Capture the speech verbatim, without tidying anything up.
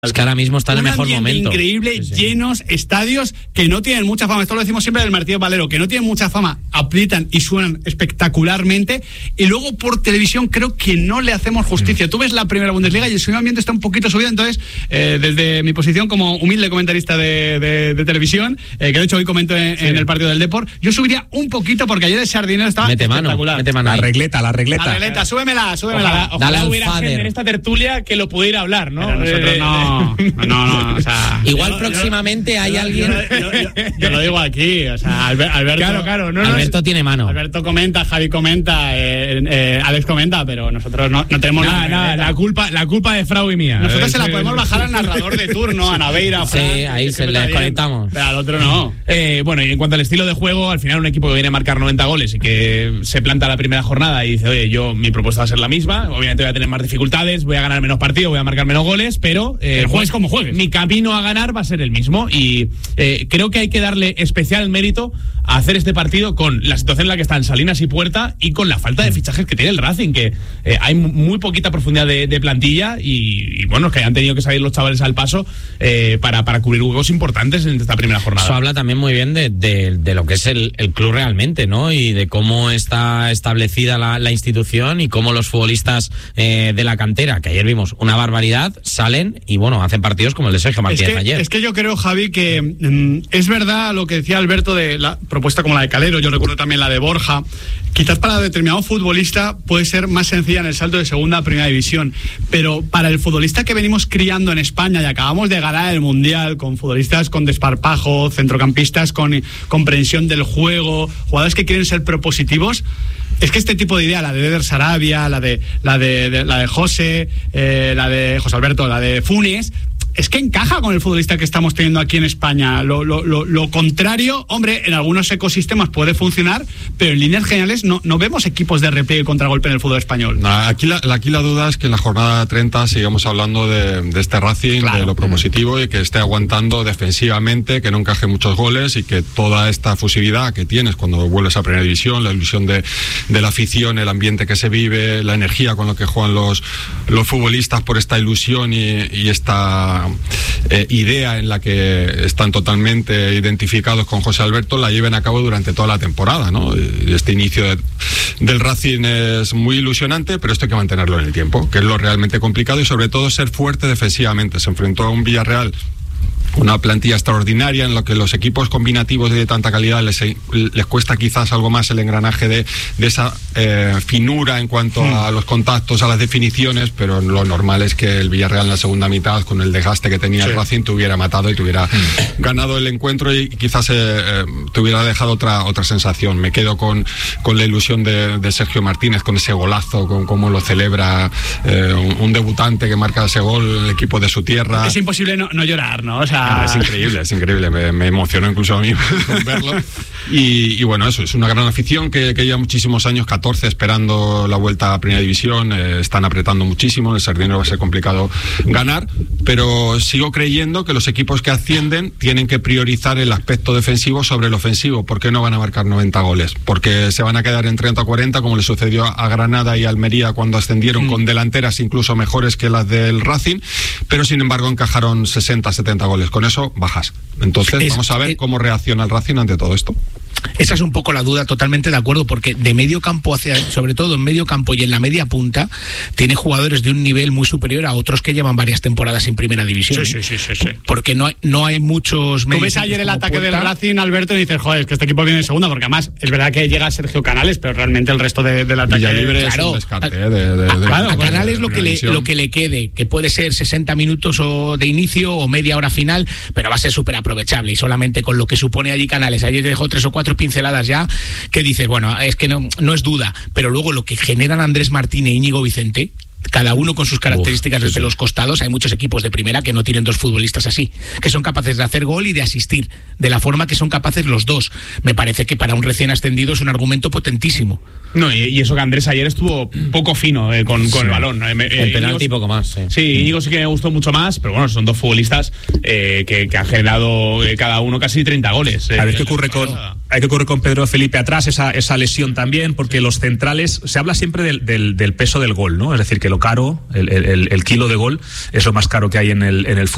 Es que ahora mismo está en el mejor momento. Increíble, sí, sí. Llenos, estadios que no tienen mucha fama. Esto lo decimos siempre del Martínez Valero, que no tienen mucha fama, aprietan y suenan espectacularmente. Y luego por televisión creo que no le hacemos justicia. Mm. Tú ves la primera Bundesliga y el sonido ambiente está un poquito subido. Entonces, eh, desde mi posición como humilde comentarista de, de, de televisión, eh, que de hecho hoy comento en, sí. en el partido del Depor, yo subiría un poquito porque ayer el Sardinero estaba mete espectacular. Mano, mete mano la regleta, la regleta. La regleta, súbemela, súbemela. Ojalá, ojalá hubiera gente en esta tertulia que lo pudiera hablar, ¿no? Pero nosotros no, no, no. No, o sea, igual yo, próximamente yo, hay yo, alguien. Yo, yo, yo, yo lo digo aquí, o sea, Alberto. Claro, claro, no, Alberto no, tiene mano. Alberto comenta, Javi comenta, eh, eh, Alex comenta, pero nosotros no, no tenemos nada. Nada, la culpa, la culpa de Frau y mía. Nosotros eh, se la podemos bajar al narrador de turno, a Naveira, sí, Fran, ahí se le conectamos. Pero al otro no. Eh, bueno, y en cuanto al estilo de juego, al final un equipo que viene a marcar noventa goles y que se planta la primera jornada y dice, oye, yo mi propuesta va a ser la misma, obviamente voy a tener más dificultades, voy a ganar menos partidos, voy a marcar menos goles, pero eh, juegues como juegues. Mi camino a ganar va a ser el mismo y eh, creo que hay que darle especial mérito a hacer este partido con la situación en la que están Salinas y Puerta y con la falta de fichajes que tiene el Racing, que eh, hay muy poquita profundidad de, de plantilla y, y bueno, que han tenido que salir los chavales al paso eh, para, para cubrir huecos importantes en esta primera jornada. Eso habla también muy bien de, de, de lo que es el, el club realmente, ¿no? Y de cómo está establecida la, la institución y cómo los futbolistas eh, de la cantera, que ayer vimos una barbaridad, salen y bueno, hacen partidos como el de Sergio Martínez es que, ayer. Es que yo creo, Javi, que mm, es verdad lo que decía Alberto de la propuesta como la de Calero, yo recuerdo también la de Borja. Quizás para determinado futbolista puede ser más sencilla en el salto de segunda a primera división, pero para el futbolista que venimos criando en España y acabamos de ganar el Mundial con futbolistas con desparpajo, centrocampistas con comprensión del juego, jugadores que quieren ser propositivos, es que este tipo de idea, la de Eder Sarabia, la de la de, de la de José, eh, la de José Alberto, la de Funes, es que encaja con el futbolista que estamos teniendo aquí en España. Lo, lo, lo, lo contrario, hombre, en algunos ecosistemas puede funcionar, pero en líneas generales no, no vemos equipos de repliegue y contragolpe en el fútbol español. No, aquí, la, aquí la duda es que en la jornada treinta sigamos hablando de, de este Racing, claro, de lo propositivo y que esté aguantando defensivamente, que no encaje muchos goles y que toda esta fusividad que tienes cuando vuelves a primera división, la ilusión de, de la afición, el ambiente que se vive, la energía con lo que juegan los, los futbolistas por esta ilusión y, y esta Eh, idea en la que están totalmente identificados con José Alberto, la lleven a cabo durante toda la temporada, ¿no? Y este inicio de, del Racing es muy ilusionante, pero esto hay que mantenerlo en el tiempo, que es lo realmente complicado y sobre todo ser fuerte defensivamente. Se enfrentó a un Villarreal, una plantilla extraordinaria en lo que los equipos combinativos de tanta calidad les, les cuesta quizás algo más el engranaje de, de esa eh, finura en cuanto mm. a los contactos, a las definiciones, pero lo normal es que el Villarreal en la segunda mitad, con el desgaste que tenía sí. el Racing, te hubiera matado y te hubiera mm. ganado el encuentro y quizás eh, eh, te hubiera dejado otra otra sensación. Me quedo con, con la ilusión de, de Sergio Martínez, con ese golazo, con cómo lo celebra eh, un, un debutante que marca ese gol en el equipo de su tierra. Es imposible no, no llorar, ¿no? O sea, Ah, es increíble, es increíble, me, me emocionó incluso a mí verlo y, y bueno, eso es una gran afición que, que lleva muchísimos años, catorce, esperando la vuelta a primera división, eh, están apretando muchísimo, el Sardinero va a ser complicado ganar, pero sigo creyendo que los equipos que ascienden tienen que priorizar el aspecto defensivo sobre el ofensivo. ¿Por qué no van a marcar noventa goles? Porque se van a quedar en treinta o cuarenta, como le sucedió a Granada y Almería cuando ascendieron, mm. con delanteras incluso mejores que las del Racing, pero sin embargo encajaron sesenta, setenta goles. Con eso bajas. Entonces es, vamos a ver es, cómo reacciona el Racing ante todo esto. Esa es un poco la duda, totalmente de acuerdo, porque de medio campo hacia, sobre todo en medio campo y en la media punta, tiene jugadores de un nivel muy superior a otros que llevan varias temporadas en primera división. Sí, ¿eh? sí, sí, sí, sí. Porque no hay, no hay muchos... Tú ves ayer el ataque Puerta del Racing, Alberto, y dices, joder, es que este equipo viene en segunda, porque además es verdad que llega Sergio Canales, pero realmente el resto de, del ataque... Villalibre claro, es un descarte, ¿eh? de, de, a, de, claro, de, a Canales de, lo que, le, lo que le quede, que puede ser sesenta minutos o de inicio o media hora final, pero va a ser súper aprovechable y solamente con lo que supone allí Canales. Ayer dejó tres o cuatro pinceladas ya, que dices, bueno, es que no, no es duda, pero luego lo que generan Andrés Martín e Íñigo Vicente, cada uno con sus características. Uf, desde sí. los costados, hay muchos equipos de primera que no tienen dos futbolistas así, que son capaces de hacer gol y de asistir, de la forma que son capaces los dos. Me parece que para un recién ascendido es un argumento potentísimo. No, y, y eso que Andrés ayer estuvo poco fino eh, con, con sí. el balón. Eh, el eh, penalti poco más. Sí, sí Íñigo sí que me gustó mucho más, pero bueno, son dos futbolistas eh, que, que han generado eh, cada uno casi treinta goles. Eh, a ver qué ocurre con... Hay que ocurrir con Pedro Felipe atrás, esa, esa lesión también, porque los centrales, se habla siempre del, del, del peso del gol, ¿no? Es decir, que lo caro, el, el, el kilo de gol, es lo más caro que hay en el, en el fútbol.